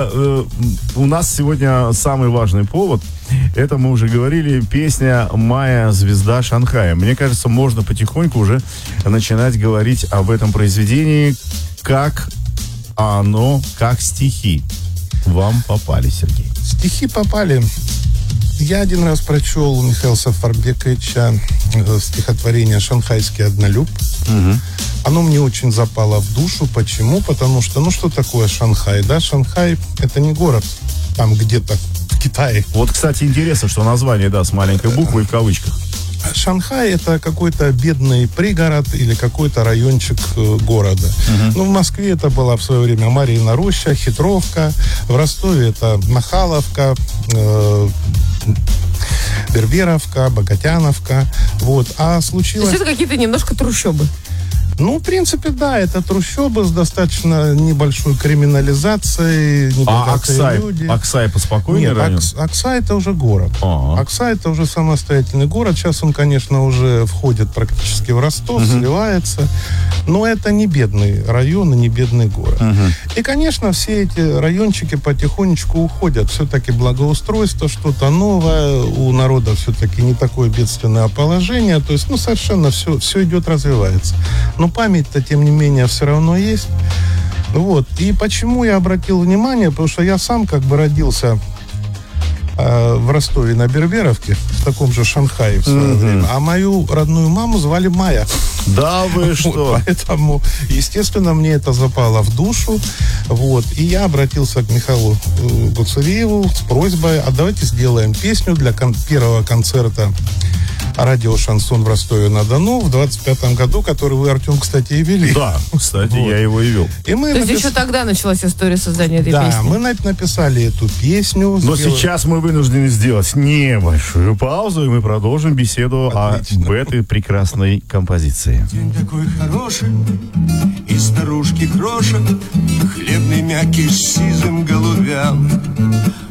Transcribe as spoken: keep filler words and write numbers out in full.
э, у нас сегодня самый важный повод. Это мы уже говорили, песня «Моя звезда Шанхая». Мне кажется, можно потихоньку уже начинать говорить об этом произведении, как оно, как стихи вам попали, Сергей. Стихи попали. Я один раз прочел Михаила Сафарбековича стихотворение «Шанхайский однолюб». Угу. Оно мне очень запало в душу. Почему? Потому что, ну что такое Шанхай? Да, Шанхай — это не город там где-то в Китае. Вот, кстати, интересно, что название, да, с маленькой буквой в кавычках. Шанхай — это какой-то бедный пригород или какой-то райончик э, города. Uh-huh. Ну, в Москве это была в свое время Марьина Роща, Хитровка. В Ростове это Махаловка, э, Берберовка, Богатяновка. Вот. А случилось... То есть это какие-то немножко трущобы? Ну, в принципе, да, это трущобы с достаточно небольшой криминализацией, А небогатые Аксай, люди. Аксай поспокойнее Нет, район? Акс, Аксай — это уже город. А-а. Аксай — это уже самостоятельный город. Сейчас он, конечно, уже входит практически в Ростов, угу. сливается. Но это не бедный район и не бедный город. Угу. И, конечно, все эти райончики потихонечку уходят. Все-таки благоустройство, что-то новое. У народа все-таки не такое бедственное положение. То есть, ну, совершенно все, все идет, развивается. Но память-то, тем не менее, все равно есть. Вот. И почему я обратил внимание? Потому что я сам как бы родился э, в Ростове на Берберовке, в таком же Шанхае в свое mm-hmm. время. А мою родную маму звали Майя. Да вы что? Вот, поэтому, естественно, мне это запало в душу. Вот. И я обратился к Михаилу э, Гуцериеву с просьбой: а давайте сделаем песню для кон- первого концерта радио «Шансон» в Ростове-на-Дону в двадцать пятом году, который вы, Артем, кстати, и вели. Да, кстати, вот. Я его и вел. И мы То напис... есть еще тогда началась история создания этой да, песни? Да, мы написали эту песню. Но сделали... сейчас мы вынуждены сделать небольшую паузу, и мы продолжим беседу Отлично. об этой прекрасной композиции. День такой хороший, и старушки крошат, хлебный мякиш с сизым голубям.